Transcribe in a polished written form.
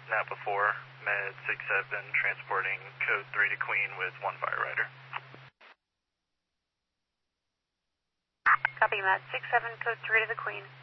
Napa 4, Med 67, transporting code 3 to Queen with 1 fire rider. Copy, Med 67, code 3 to the Queen.